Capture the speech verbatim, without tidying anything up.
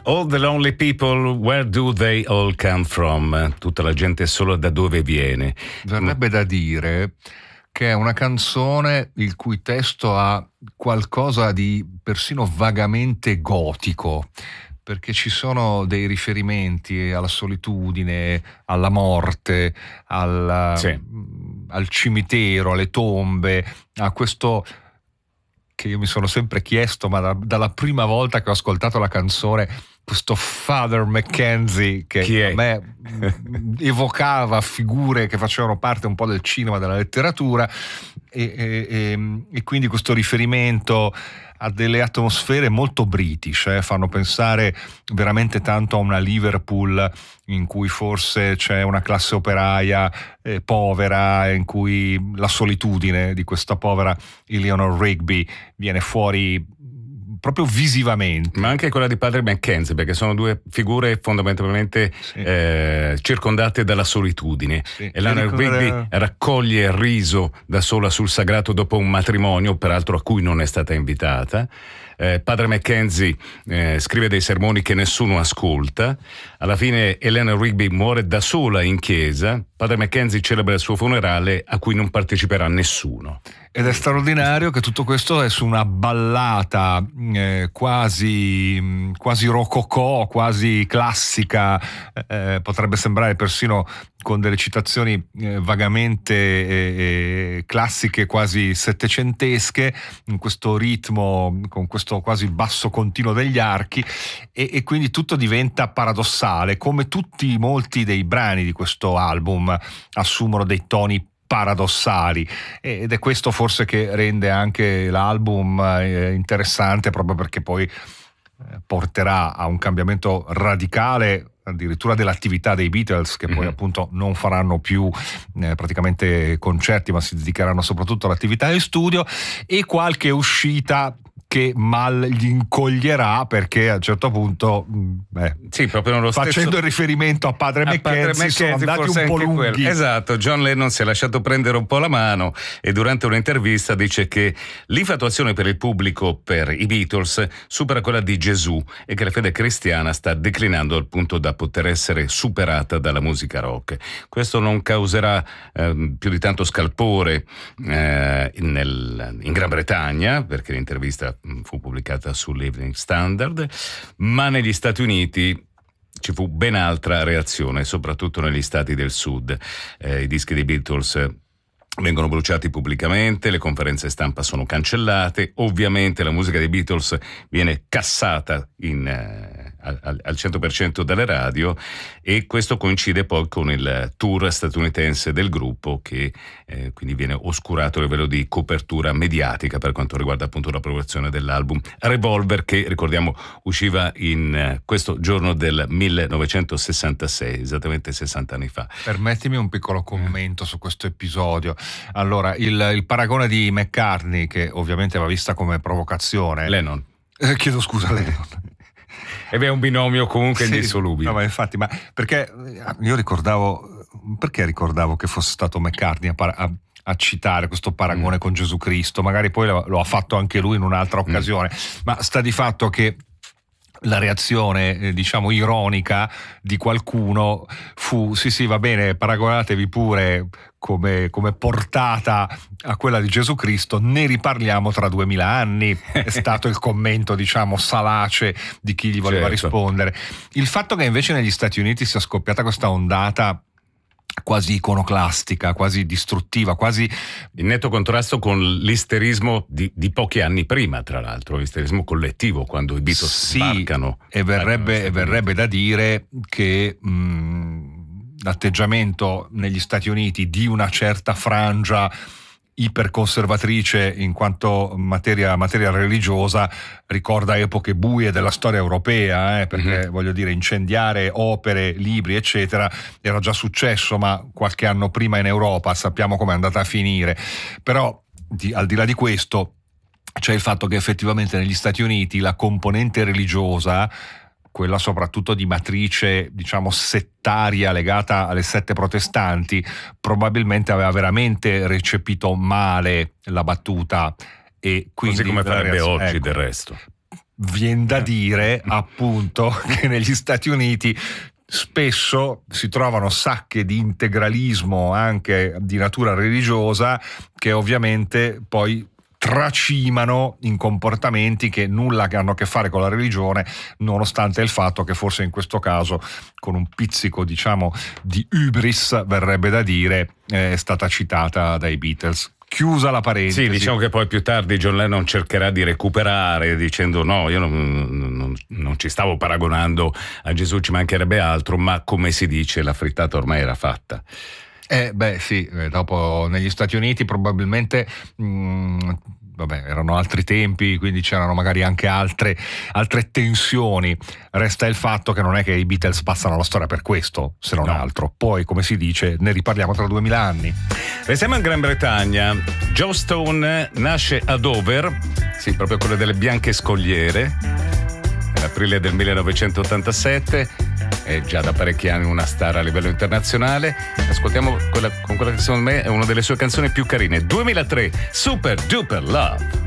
All the lonely people, where do they all come from? Tutta la gente solo da dove viene. Verrebbe da dire che è una canzone il cui testo ha qualcosa di persino vagamente gotico, perché ci sono dei riferimenti alla solitudine, alla morte, al, sì. al cimitero, alle tombe, a questo che io mi sono sempre chiesto, ma da, dalla prima volta che ho ascoltato la canzone, questo Father Mackenzie che Chi è? a me evocava figure che facevano parte un po' del cinema, della letteratura, e, e, e, e quindi questo riferimento a delle atmosfere molto british, eh, fanno pensare veramente tanto a una Liverpool in cui forse c'è una classe operaia eh, povera, in cui la solitudine di questa povera Eleanor Rigby viene fuori proprio visivamente. Ma anche quella di padre Mackenzie, perché sono due figure fondamentalmente sì. eh, circondate dalla solitudine. Sì. Eleanor Rigby raccoglie il riso da sola sul sagrato dopo un matrimonio, peraltro a cui non è stata invitata. Eh, padre Mackenzie eh, scrive dei sermoni che nessuno ascolta. Alla fine Eleanor Rigby muore da sola in chiesa. Padre Mackenzie celebra il suo funerale a cui non parteciperà nessuno. Ed è straordinario che tutto questo è su una ballata eh, quasi, quasi rococò, quasi classica, eh, potrebbe sembrare persino con delle citazioni eh, vagamente eh, classiche, quasi settecentesche, in questo ritmo, con questo quasi basso continuo degli archi, e, e quindi tutto diventa paradossale, come tutti molti dei brani di questo album assumono dei toni paradossali, ed è questo forse che rende anche l'album interessante, proprio perché poi porterà a un cambiamento radicale addirittura dell'attività dei Beatles, che poi mm-hmm. appunto non faranno più eh, praticamente concerti, ma si dedicheranno soprattutto all'attività di studio, e qualche uscita che mal gli incoglierà, perché a un certo punto beh, sì, proprio nello facendo stesso... il riferimento a padre a Mackenzie, sono andati un po' lunghi. Quello. Esatto, John Lennon si è lasciato prendere un po' la mano e durante un'intervista dice che l'infatuazione per il pubblico per i Beatles supera quella di Gesù e che la fede cristiana sta declinando al punto da poter essere superata dalla musica rock. Questo non causerà eh, più di tanto scalpore eh, nel, in Gran Bretagna, perché l'intervista fu pubblicata sull'Evening Standard, ma negli Stati Uniti ci fu ben altra reazione, soprattutto negli stati del sud. Eh, i dischi dei Beatles vengono bruciati pubblicamente, le conferenze stampa sono cancellate, ovviamente la musica dei Beatles viene cassata in, eh, al, al cento per cento dalle radio, e questo coincide poi con il tour statunitense del gruppo, che eh, quindi viene oscurato a livello di copertura mediatica per quanto riguarda appunto la produzione dell'album Revolver, che ricordiamo usciva in eh, questo giorno del millenovecentosessantasei, esattamente sessanta anni fa. Permettimi un piccolo commento su questo episodio. Allora, il, il paragone di McCartney, che ovviamente va vista come provocazione. Lennon. Eh, chiedo scusa, Lennon. E beh, è un binomio comunque sì, indissolubile. No, ma infatti, ma perché io ricordavo, perché ricordavo che fosse stato McCartney a, a, a citare questo paragone mm. con Gesù Cristo, magari poi lo, lo ha fatto anche lui in un'altra occasione, mm. ma sta di fatto che la reazione, eh, diciamo, ironica di qualcuno fu: sì sì, va bene, paragonatevi pure come, come portata a quella di Gesù Cristo, ne riparliamo tra duemila anni, è stato il commento, diciamo, salace di chi gli voleva certo. rispondere. Il fatto che invece negli Stati Uniti sia scoppiata questa ondata quasi iconoclastica, quasi distruttiva, quasi in netto contrasto con l'isterismo di, di pochi anni prima, tra l'altro, l'isterismo collettivo, quando i Beatles sì, sbarcano. E verrebbe, e verrebbe da dire che mh, l'atteggiamento negli Stati Uniti di una certa frangia iperconservatrice in quanto materia, materia religiosa ricorda epoche buie della storia europea, eh, perché mm-hmm. voglio dire, incendiare opere, libri eccetera era già successo, ma qualche anno prima in Europa, sappiamo come è andata a finire. Però di, al di là di questo c'è il fatto che effettivamente negli Stati Uniti la componente religiosa, quella soprattutto di matrice, diciamo, settaria legata alle sette protestanti, probabilmente aveva veramente recepito male la battuta, e quindi così come farebbe oggi, ecco, del resto. Vien da dire appunto che negli Stati Uniti spesso si trovano sacche di integralismo anche di natura religiosa che ovviamente poi tracimano in comportamenti che nulla hanno a che fare con la religione, nonostante il fatto che forse in questo caso con un pizzico diciamo di hubris, verrebbe da dire, è stata citata dai Beatles. Chiusa la parentesi. Sì, diciamo che poi più tardi John Lennon cercherà di recuperare dicendo no, io non, non, non ci stavo paragonando a Gesù, ci mancherebbe altro, ma come si dice la frittata ormai era fatta. Eh beh sì, dopo negli Stati Uniti probabilmente mh, vabbè, erano altri tempi, quindi c'erano magari anche altre, altre tensioni. Resta il fatto che non è che i Beatles passano alla storia per questo, se non no. altro. Poi, come si dice, ne riparliamo tra duemila anni. Restiamo in Gran Bretagna. Joe Stone nasce a Dover, sì, proprio quelle delle bianche scogliere, nell'aprile del millenovecentottantasette, è già da parecchi anni una star a livello internazionale. Ascoltiamo quella, con quella che secondo me è una delle sue canzoni più carine, duemilatré, Super Duper Love.